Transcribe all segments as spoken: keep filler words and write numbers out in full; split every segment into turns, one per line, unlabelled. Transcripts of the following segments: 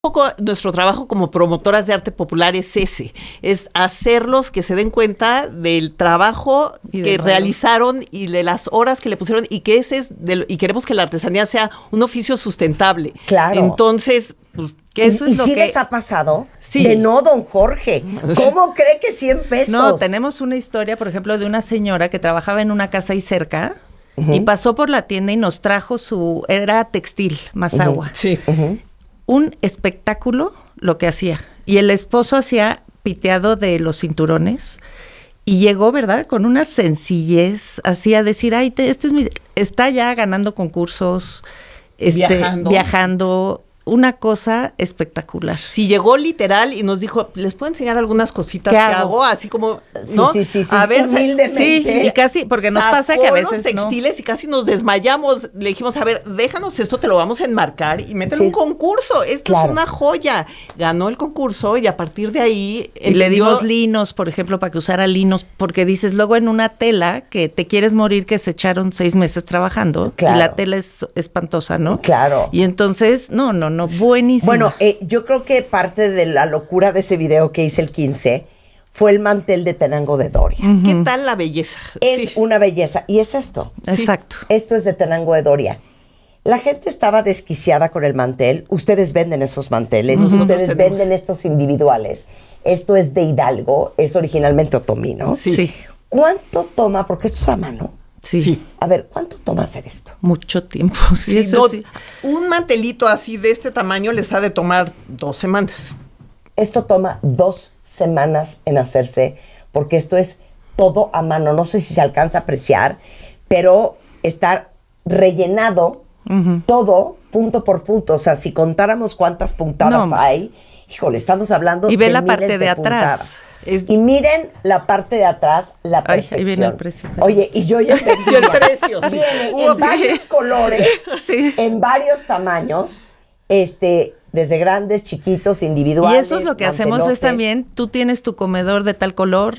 poco nuestro trabajo como promotoras de arte popular es ese, es hacerlos que se den cuenta del trabajo y que realizaron y de las horas que le pusieron y que ese es de, y queremos que la artesanía sea un oficio sustentable.
Claro.
Entonces, pues,
que eso ¿Y, es y lo sí que... les ha pasado? Sí. De no, don Jorge. ¿Cómo cree que cien pesos?
No, tenemos una historia, por ejemplo, de una señora que trabajaba en una casa ahí cerca. Uh-huh. Y pasó por la tienda y nos trajo su, era textil, más uh-huh. agua.
Sí.
Uh-huh. Un espectáculo lo que hacía. Y el esposo hacía piteado de los cinturones. Y llegó, ¿verdad? Con una sencillez, así a decir, ay, te, este es mi, está ya ganando concursos, este, viajando. viajando. Una cosa espectacular.
Sí, llegó literal y nos dijo, ¿les puedo enseñar algunas cositas que hago? hago? Así como, ¿no?
Sí, sí, sí, sí.
A ver,
humildemente. Sí, y casi, porque nos pasa que a veces
los textiles, ¿no? Y casi nos desmayamos. Le dijimos, a ver, déjanos esto, te lo vamos a enmarcar y mételo en sí. un concurso. Esto claro. es una joya. Ganó el concurso y a partir de ahí...
Y le dimos linos, por ejemplo, para que usara linos, porque dices, luego en una tela que te quieres morir, que se echaron seis meses trabajando, claro. y la tela es espantosa, ¿no?
Claro.
Y entonces, no, no, no, buenísimo.
Bueno, eh, yo creo que parte de la locura de ese video que hice el quince fue el mantel de Tenango de Doria.
Uh-huh. ¿Qué tal la belleza?
Es sí. una belleza. Y es esto.
Exacto.
Esto es de Tenango de Doria. La gente estaba desquiciada con el mantel. Ustedes venden esos manteles. Uh-huh. Ustedes tenemos. venden estos individuales. Esto es de Hidalgo. Es originalmente otomí,
Sí. sí.
¿Cuánto toma? Porque esto es a mano.
Sí. sí.
A ver, ¿cuánto toma hacer esto?
Mucho tiempo.
Sí, sí, eso no, sí. Un mantelito así de este tamaño les ha de tomar dos semanas.
Esto toma dos semanas en hacerse, porque esto es todo a mano. No sé si se alcanza a apreciar, pero está rellenado uh-huh. todo punto por punto. O sea, si contáramos cuántas puntadas no. hay, híjole, estamos hablando de
y ve la
miles
parte de,
de
atrás.
Es... Y miren la parte de atrás, la perfección. Ay, ahí viene el precio. Oye, y yo ya entendí.
el precio. Sí.
Viene en varios colores,
sí.
en varios tamaños, este, desde grandes, chiquitos, individuales.
Y eso es lo que hacemos es también, tú tienes tu comedor de tal color,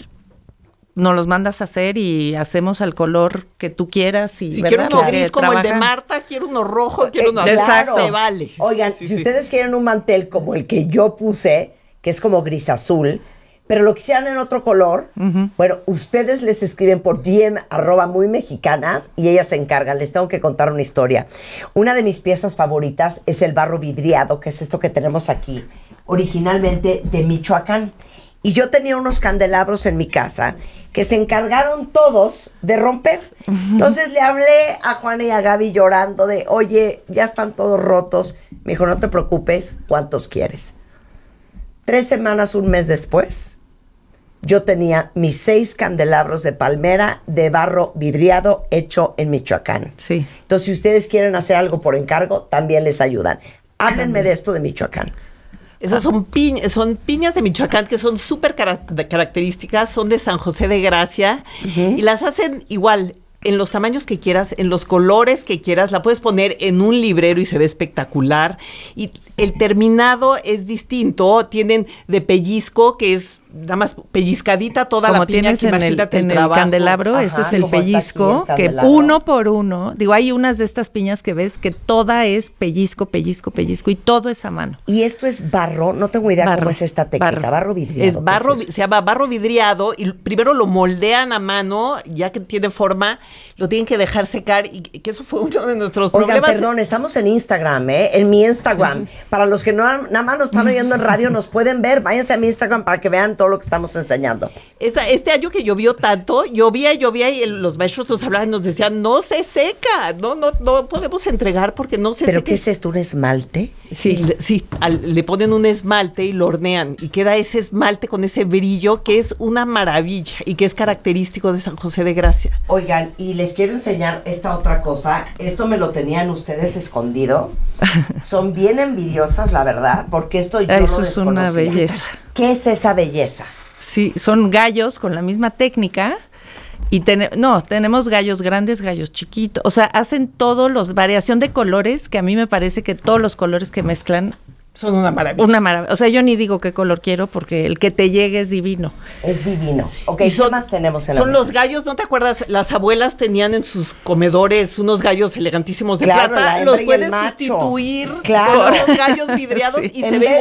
nos los mandas a hacer y hacemos al color que tú quieras. Y,
si
¿verdad?
quiero uno gris como trabajan. El de Marta, quiero uno rojo, quiero uno azul.
Exacto.
Se vale.
Oigan, sí, sí, si sí. ustedes quieren un mantel como el que yo puse, que es como gris azul, pero lo quisieran en otro color, uh-huh. bueno, ustedes les escriben por D M arroba muy mexicanas y ellas se encargan. Les tengo que contar una historia. Una de mis piezas favoritas es el barro vidriado, que es esto que tenemos aquí, originalmente de Michoacán. Y yo tenía unos candelabros en mi casa que se encargaron todos de romper. Uh-huh. Entonces le hablé a Juana y a Gaby llorando de, oye, ya están todos rotos. Me dijo, no te preocupes, ¿cuántos quieres? Tres semanas, un mes después, yo tenía mis seis candelabros de palmera de barro vidriado hecho en Michoacán.
Sí.
Entonces, si ustedes quieren hacer algo por encargo, también les ayudan. Háblenme de esto de Michoacán.
Esas son, pi- son piñas de Michoacán que son súper car- características, son de San José de Gracia uh-huh. y las hacen igual. En los tamaños que quieras, en los colores que quieras, la puedes poner en un librero y se ve espectacular. Y el terminado es distinto, tienen de pellizco, que es nada más pellizcadita toda
como
la piña.
Tienes
que
en el, en el candelabro, Ajá, ese es el pellizco, el que uno por uno, digo, hay unas de estas piñas que ves que toda es pellizco, pellizco, pellizco y todo es a mano.
Y esto es barro, no tengo idea
barro,
cómo es esta técnica, barro, barro vidriado.
Es barro, es se llama barro vidriado y primero lo moldean a mano, ya que tiene forma, lo tienen que dejar secar y que eso fue uno de nuestros
Oigan,
problemas.
perdón, estamos en Instagram, ¿eh? En mi Instagram. Para los que no nada más nos están oyendo en radio, nos pueden ver, váyanse a mi Instagram para que vean todo lo que estamos enseñando.
Esta, este año que llovió tanto, llovía y llovía y el, los maestros nos hablaban y nos decían, no se seca, no, no, no podemos entregar porque no se
¿Pero
seca.
qué es esto, un esmalte?
Sí, le, sí, al, le ponen un esmalte y lo hornean y queda ese esmalte con ese brillo que es una maravilla y que es característico de San José de Gracia.
Oigan, y les quiero enseñar esta otra cosa, esto me lo tenían ustedes escondido, son bien envidiosas la verdad, porque esto yo
Eso
lo
es una belleza.
¿Qué es esa belleza?
Sí, son gallos con la misma técnica y ten, no, tenemos gallos grandes, gallos chiquitos, o sea, hacen todos los, variación de colores, que a mí me parece que todos los colores que mezclan
Son una maravilla.
Una maravilla. O sea, yo ni digo qué color quiero porque el que te llegue es divino.
Es divino. Ok,
Y son-
¿qué más tenemos en la
Son
mesa?
los gallos, ¿no te acuerdas? Las abuelas tenían en sus comedores unos gallos elegantísimos de
Claro, la
plata.
hembra
Los
y el
puedes
macho.
sustituir
Claro.
por los gallos vidriados
Sí.
y
En
se
vez
ven